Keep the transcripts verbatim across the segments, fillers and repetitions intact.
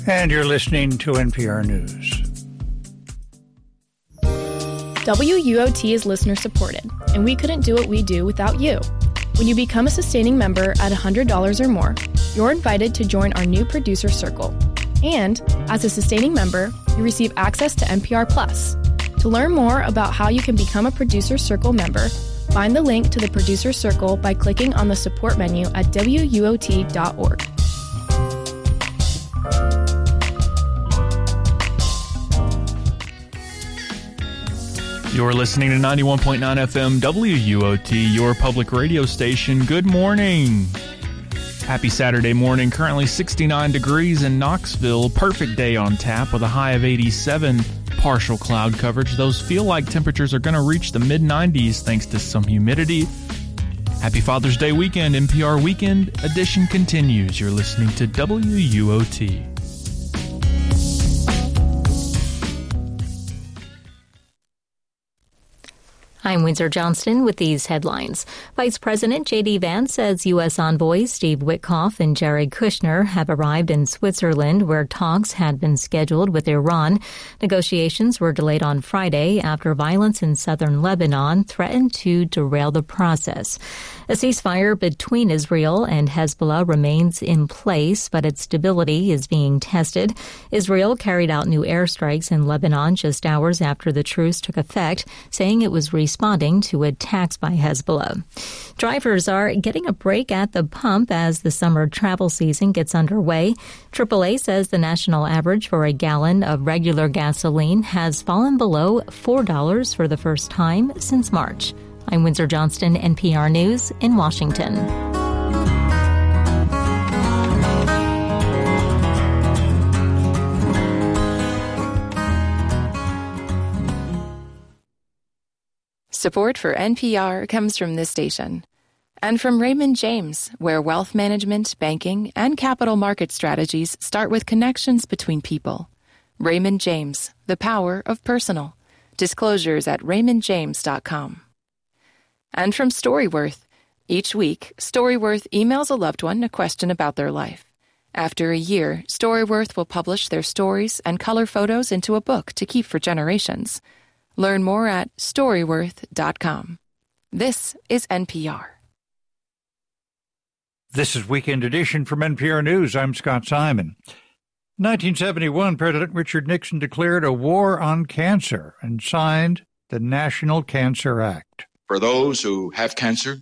And you're listening to N P R News. W U O T is listener-supported, and we couldn't do what we do without you. When you become a sustaining member at one hundred dollars or more, you're invited to join our new producer circle. And, as a sustaining member, you receive access to N P R Plus. To learn more about how you can become a Producer Circle member, find the link to the Producer Circle by clicking on the support menu at W U O T dot org. You're listening to ninety-one point nine F M W U O T, your public radio station. Good morning. Happy Saturday morning. Currently sixty-nine degrees in Knoxville. Perfect day on tap with a high of eighty-seven. Partial cloud coverage. Those feel-like temperatures are going to reach the mid nineties thanks to some humidity. Happy Father's Day weekend. N P R Weekend Edition continues. You're listening to W U O T. I'm Windsor Johnston with these headlines. Vice President J D. Vance says U S envoys Steve Witkoff and Jared Kushner have arrived in Switzerland, where talks had been scheduled with Iran. Negotiations were delayed on Friday after violence in southern Lebanon threatened to derail the process. A ceasefire between Israel and Hezbollah remains in place, but its stability is being tested. Israel carried out new airstrikes in Lebanon just hours after the truce took effect, saying it was responding to attacks by Hezbollah. Drivers are getting a break at the pump as the summer travel season gets underway. triple A says the national average for a gallon of regular gasoline has fallen below four dollars for the first time since March. I'm Windsor Johnston, N P R News in Washington. Support for N P R comes from this station and from Raymond James, where wealth management, banking, and capital market strategies start with connections between people. Raymond James, the power of personal. Disclosures at raymond james dot com. And from Storyworth. Each week, Storyworth emails a loved one a question about their life. After a year, Storyworth will publish their stories and color photos into a book to keep for generations. Learn more at storyworth dot com. This is N P R. This is Weekend Edition from N P R News. I'm Scott Simon. In nineteen seventy-one, President Richard Nixon declared a war on cancer and signed the National Cancer Act. For those who have cancer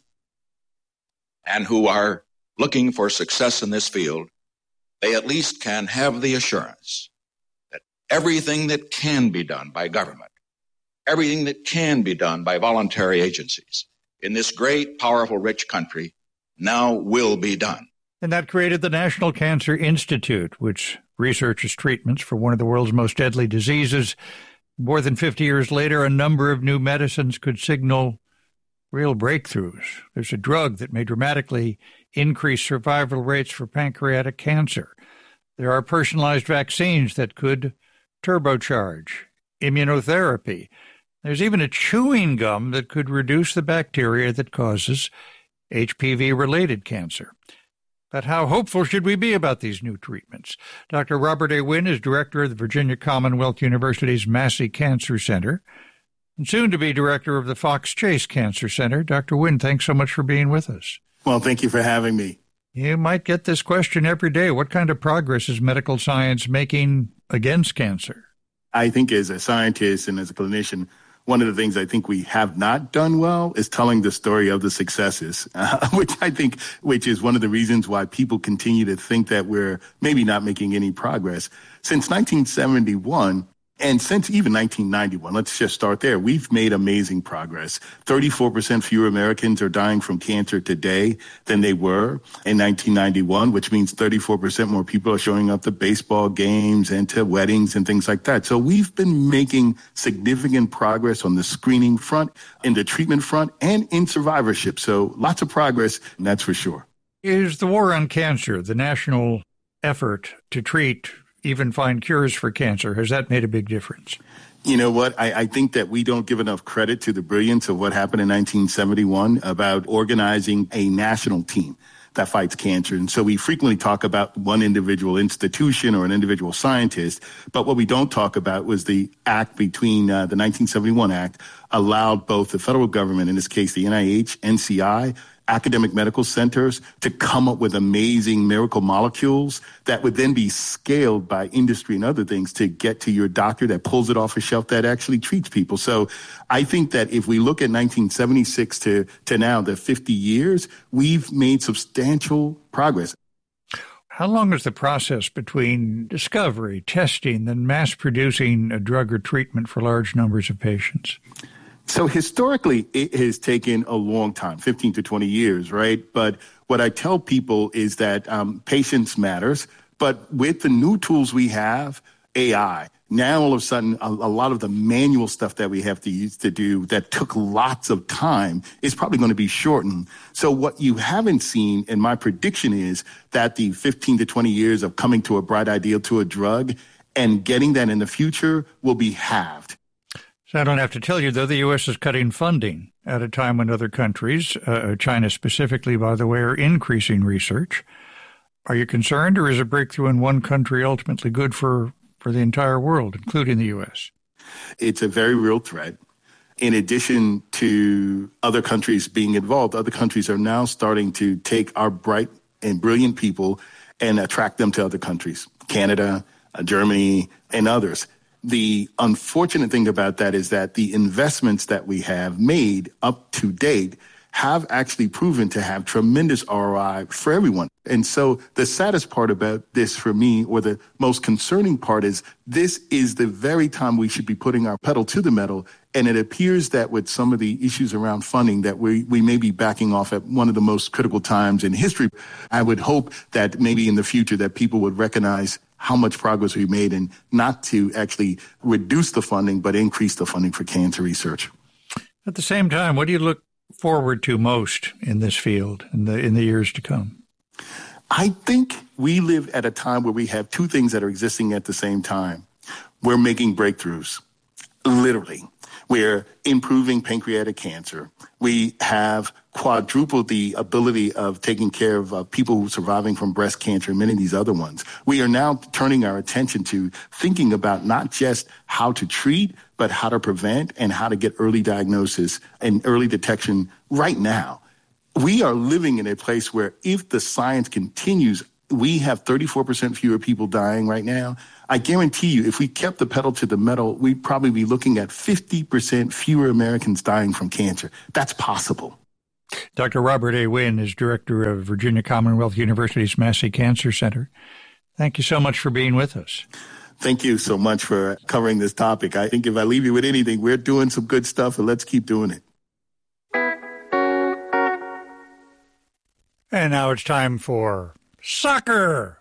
and who are looking for success in this field, they at least can have the assurance that everything that can be done by government, everything that can be done by voluntary agencies in this great, powerful, rich country now will be done. And that created the National Cancer Institute, which researches treatments for one of the world's most deadly diseases. More than fifty years later, a number of new medicines could signal real breakthroughs. There's a drug that may dramatically increase survival rates for pancreatic cancer. There are personalized vaccines that could turbocharge immunotherapy. There's even a chewing gum that could reduce the bacteria that causes H P V-related cancer. But how hopeful should we be about these new treatments? Doctor Robert A. Wynn is director of the Virginia Commonwealth University's Massey Cancer Center and soon to be director of the Fox Chase Cancer Center. Doctor Wynn, thanks so much for being with us. Well, thank you for having me. You might get this question every day. What kind of progress is medical science making against cancer? I think as a scientist and as a clinician, one of the things I think we have not done well is telling the story of the successes, uh, which I think, which is one of the reasons why people continue to think that we're maybe not making any progress. Since nineteen seventy-one, and since even nineteen ninety-one, let's just start there, we've made amazing progress. thirty-four percent fewer Americans are dying from cancer today than they were in nineteen ninety-one, which means thirty-four percent more people are showing up to baseball games and to weddings and things like that. So we've been making significant progress on the screening front, in the treatment front, and in survivorship. So lots of progress, and that's for sure. Is the war on cancer, the national effort to treat, even find cures for cancer, has that made a big difference? You know what? I, I think that we don't give enough credit to the brilliance of what happened in nineteen seventy-one about organizing a national team that fights cancer. And so we frequently talk about one individual institution or an individual scientist, but what we don't talk about was the act between uh, the nineteen seventy-one Act allowed both the federal government, in this case the N I H, N C I, academic medical centers, to come up with amazing miracle molecules that would then be scaled by industry and other things to get to your doctor that pulls it off a shelf that actually treats people. So I think that if we look at nineteen seventy-six to, to now, the fifty years, we've made substantial progress. How long is the process between discovery, testing, then mass producing a drug or treatment for large numbers of patients? So historically, it has taken a long time, fifteen to twenty years, right? But what I tell people is that um, patience matters. But with the new tools we have, A I, now all of a sudden, a, a lot of the manual stuff that we have to use to do that took lots of time is probably going to be shortened. So what you haven't seen, and my prediction is that the fifteen to twenty years of coming to a bright idea to a drug and getting that in the future will be halved. So I don't have to tell you, though, the U S is cutting funding at a time when other countries, uh, China specifically, by the way, are increasing research. Are you concerned, or is a breakthrough in one country ultimately good for, for the entire world, including the U S? It's a very real threat. In addition to other countries being involved, other countries are now starting to take our bright and brilliant people and attract them to other countries, Canada, uh, Germany, and others. The unfortunate thing about that is that the investments that we have made up to date have actually proven to have tremendous R O I for everyone. And so the saddest part about this for me, or the most concerning part, is this is the very time we should be putting our pedal to the metal. And it appears that with some of the issues around funding that we, we may be backing off at one of the most critical times in history. I would hope that maybe in the future that people would recognize how much progress we made, and not to actually reduce the funding, but increase the funding for cancer research. At the same time, what do you look forward to most in this field in the in the years to come? I think we live at a time where we have two things that are existing at the same time. We're making breakthroughs, literally. We're improving pancreatic cancer. We have quadrupled the ability of taking care of uh, people who are surviving from breast cancer and many of these other ones. We are now turning our attention to thinking about not just how to treat, but how to prevent and how to get early diagnosis and early detection right now. We are living in a place where if the science continues, we have thirty-four percent fewer people dying right now. I guarantee you, if we kept the pedal to the metal, we'd probably be looking at fifty percent fewer Americans dying from cancer. That's possible. Doctor Robert A. Wynn is director of Virginia Commonwealth University's Massey Cancer Center. Thank you so much for being with us. Thank you so much for covering this topic. I think if I leave you with anything, we're doing some good stuff, and let's keep doing it. And now it's time for soccer.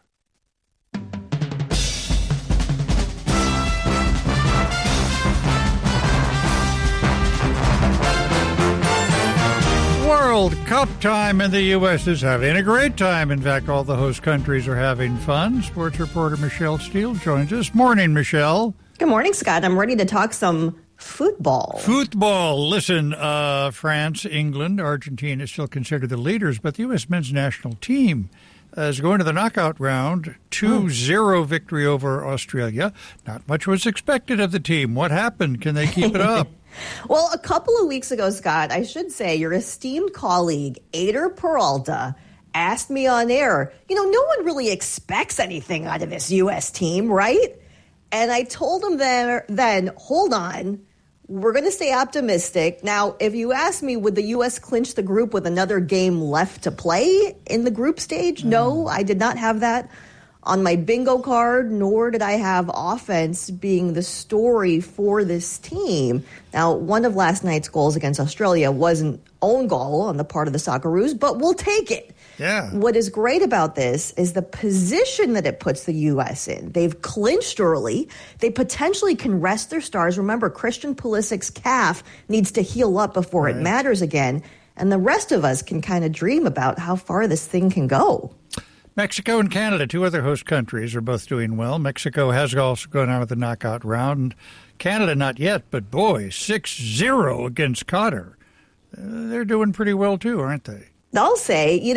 World Cup time, and the U S is having a great time. In fact, all the host countries are having fun. Sports reporter Michelle Steele joins us. Morning, Michelle. Good morning, Scott. I'm ready to talk some football. Football. Listen, uh, France, England, Argentina still considered the leaders, but the U S men's national team is going to the knockout round. two zero victory over Australia. Not much was expected of the team. What happened? Can they keep it up? Well, a couple of weeks ago, Scott, I should say, your esteemed colleague, Eder Peralta, asked me on air, you know, no one really expects anything out of this U S team, right? And I told him there, then, hold on, we're going to stay optimistic. Now, if you ask me, would the U S clinch the group with another game left to play in the group stage? Mm. No, I did not have that on my bingo card, nor did I have offense being the story for this team. Now, one of last night's goals against Australia was an own goal on the part of the Socceroos, but we'll take it. Yeah. What is great about this is the position that it puts the U S in. They've clinched early. They potentially can rest their stars. Remember, Christian Pulisic's calf needs to heal up before right. it matters again. And the rest of us can kind of dream about how far this thing can go. Mexico and Canada, two other host countries, are both doing well. Mexico has also gone out of the knockout round. Canada not yet, but boy, six zero against Qatar. Uh, they're doing pretty well too, aren't they? I'll say, you know,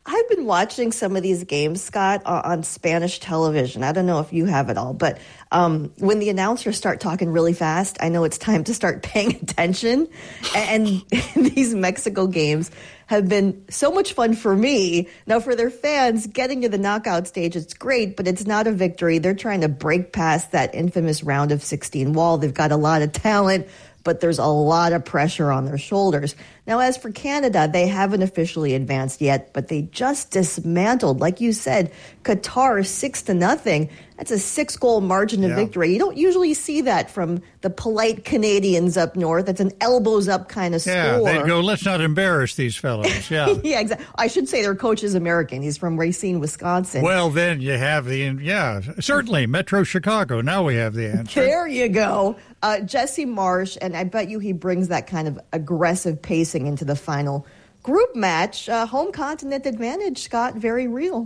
I've been watching some of these games, Scott, on Spanish television. I don't know if you have it all, but um, when the announcers start talking really fast, I know it's time to start paying attention. And these Mexico games have been so much fun for me. Now, for their fans, getting to the knockout stage, it's great, but it's not a victory. They're trying to break past that infamous round of sixteen wall. They've got a lot of talent, but there's a lot of pressure on their shoulders. Now, as for Canada, they haven't officially advanced yet, but they just dismantled, like you said, Qatar six to nothing. That's a six-goal margin of yeah. victory. You don't usually see that from the polite Canadians up north. It's an elbows-up kind of yeah, score. Yeah, they'd go, let's not embarrass these fellows. Yeah, yeah, exactly. I should say their coach is American. He's from Racine, Wisconsin. Well, then you have the, yeah, certainly, Metro Chicago. Now we have the answer. There you go. Uh, Jesse Marsh, and I bet you he brings that kind of aggressive pacing into the final group match. Uh, home continent advantage, Scott, very real.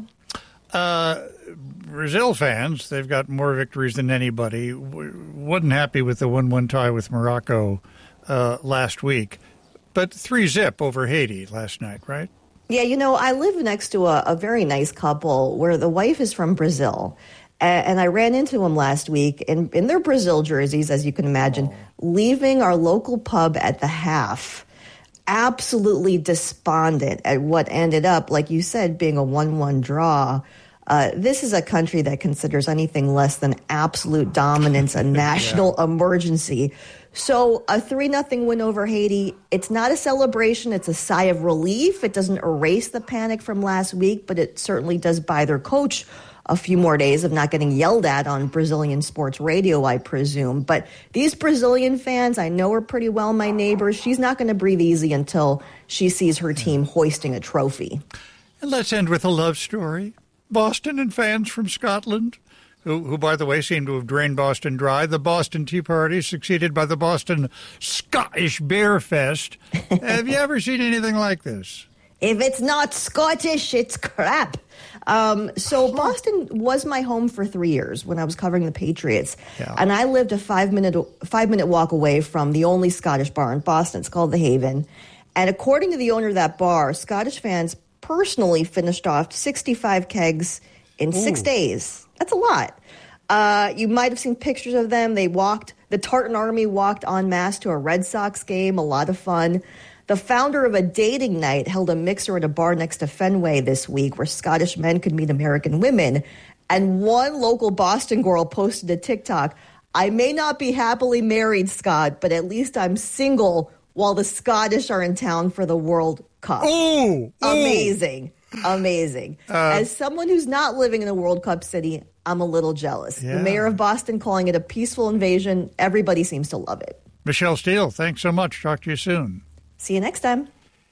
Uh, Brazil fans, they've got more victories than anybody. Wasn't happy with the one one tie with Morocco uh, last week, but three zip over Haiti last night, right? Yeah, you know, I live next to a, a very nice couple where the wife is from Brazil. And I ran into them last week in, in their Brazil jerseys, as you can imagine, oh. leaving our local pub at the half, absolutely despondent at what ended up, like you said, being a one one draw. Uh, this is a country that considers anything less than absolute dominance a national yeah. emergency. So a three nothing win over Haiti, it's not a celebration. It's a sigh of relief. It doesn't erase the panic from last week, but it certainly does buy their coach a few more days of not getting yelled at on Brazilian sports radio, I presume. But these Brazilian fans, I know her pretty well, my neighbors. She's not going to breathe easy until she sees her team hoisting a trophy. And let's end with a love story. Boston and fans from Scotland, who, who, by the way, seem to have drained Boston dry. The Boston Tea Party, succeeded by the Boston Scottish Bear Fest. Have you ever seen anything like this? If it's not Scottish, it's crap. Um, so Boston was my home for three years when I was covering the Patriots. Yeah. And I lived a five-minute five-minute walk away from the only Scottish bar in Boston. It's called The Haven. And according to the owner of that bar, Scottish fans personally finished off sixty-five kegs in Ooh. six days. That's a lot. Uh, you might have seen pictures of them. They walked, the Tartan Army walked en masse to a Red Sox game, a lot of fun. The founder of a dating night held a mixer at a bar next to Fenway this week where Scottish men could meet American women. And one local Boston girl posted a TikTok, I may not be happily married, Scott, but at least I'm single while the Scottish are in town for the World Cup. Ooh, Amazing. Ooh. Amazing. Uh, As someone who's not living in a World Cup city, I'm a little jealous. Yeah. The mayor of Boston calling it a peaceful invasion. Everybody seems to love it. Michelle Steele, thanks so much. Talk to you soon. See you next time.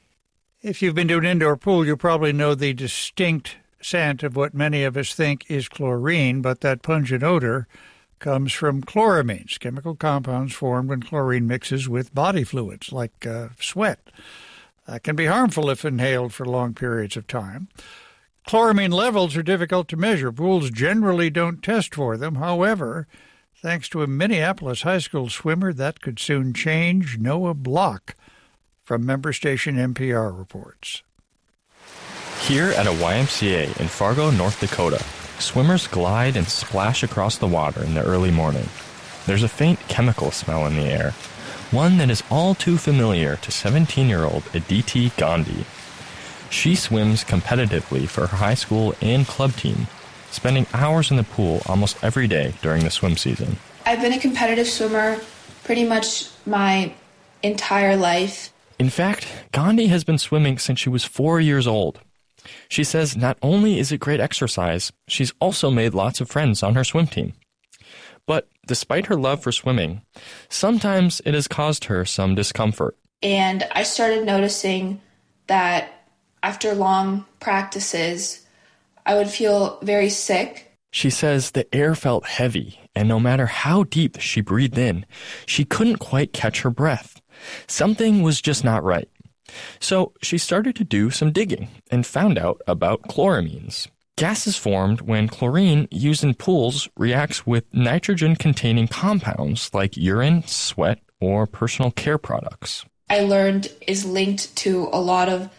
If you've been to an indoor pool, you probably know the distinct scent of what many of us think is chlorine, but that pungent odor comes from chloramines, chemical compounds formed when chlorine mixes with body fluids like uh, sweat. That can be harmful if inhaled for long periods of time. Chloramine levels are difficult to measure. Pools generally don't test for them. However, thanks to a Minneapolis high school swimmer, that could soon change. Noah Block from member station N P R reports. Here at a Y M C A in Fargo, North Dakota, swimmers glide and splash across the water in the early morning. There's a faint chemical smell in the air, one that is all too familiar to seventeen-year-old Aditi Gandhi. She swims competitively for her high school and club team, spending hours in the pool almost every day during the swim season. I've been a competitive swimmer pretty much my entire life. In fact, Gandhi has been swimming since she was four years old. She says not only is it great exercise, she's also made lots of friends on her swim team. But despite her love for swimming, sometimes it has caused her some discomfort. And I started noticing that after long practices, I would feel very sick. She says the air felt heavy, and no matter how deep she breathed in, she couldn't quite catch her breath. Something was just not right. So she started to do some digging and found out about chloramines. Gases formed when chlorine used in pools reacts with nitrogen-containing compounds like urine, sweat, or personal care products. I learned is linked to a lot of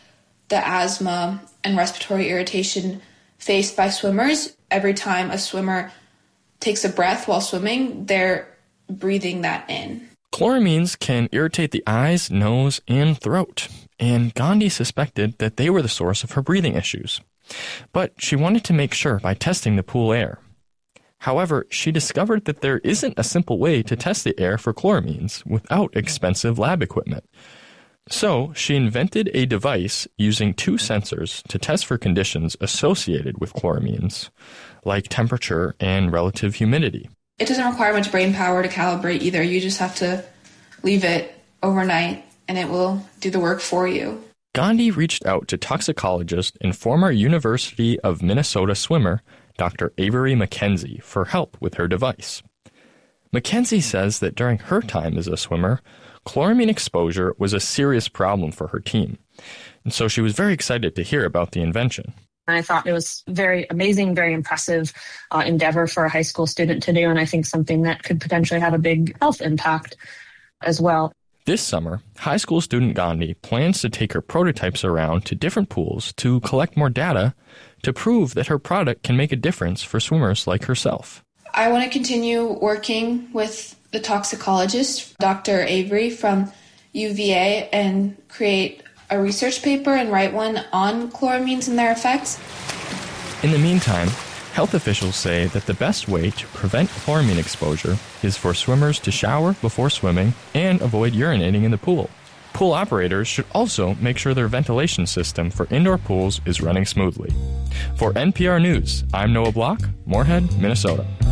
the asthma and respiratory irritation faced by swimmers. Every time a swimmer takes a breath while swimming, they're breathing that in. Chloramines can irritate the eyes, nose, and throat, and Gandhi suspected that they were the source of her breathing issues. But she wanted to make sure by testing the pool air. However, she discovered that there isn't a simple way to test the air for chloramines without expensive lab equipment. So, she invented a device using two sensors to test for conditions associated with chloramines, like temperature and relative humidity. It doesn't require much brain power to calibrate either. You just have to leave it overnight and it will do the work for you. Gandhi reached out to toxicologist and former University of Minnesota swimmer Doctor Avery Mackenzie for help with her device. Mackenzie says that during her time as a swimmer, chloramine exposure was a serious problem for her team, and so she was very excited to hear about the invention. I thought it was very amazing, very impressive uh, endeavor for a high school student to do, and I think something that could potentially have a big health impact as well. This summer, high school student Gandhi plans to take her prototypes around to different pools to collect more data to prove that her product can make a difference for swimmers like herself. I want to continue working with the toxicologist, Doctor Avery from U V A, and create a research paper and write one on chloramines and their effects. In the meantime, health officials say that the best way to prevent chloramine exposure is for swimmers to shower before swimming and avoid urinating in the pool. Pool operators should also make sure their ventilation system for indoor pools is running smoothly. For N P R News, I'm Noah Block, Moorhead, Minnesota.